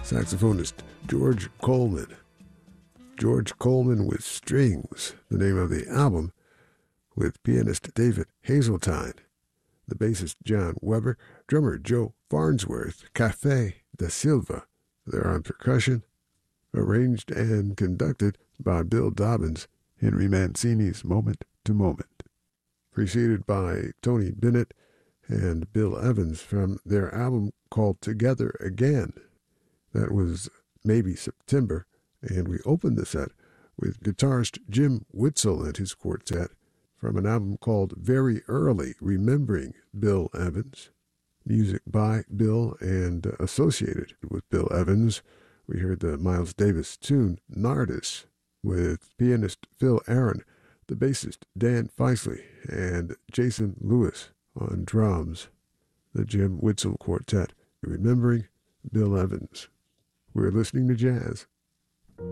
saxophonist George Coleman. George Coleman with Strings, the name of the album, with pianist David Hazeltine, the bassist John Weber, drummer Joe Farnsworth, Café da Silva. They're on percussion, arranged and conducted by Bill Dobbins, Henry Mancini's Moment to Moment, preceded by Tony Bennett and Bill Evans from their album called Together Again. That was maybe September, and we opened the set with guitarist Jim Witzel and his quartet from an album called Very Early, Remembering Bill Evans. Music by Bill and associated with Bill Evans. We heard the Miles Davis tune Nardis with pianist Phil Aaron, the bassist Dan Feisley, and Jason Lewis on drums. The Jim Witzel Quartet, Remembering Bill Evans. We're listening to jazz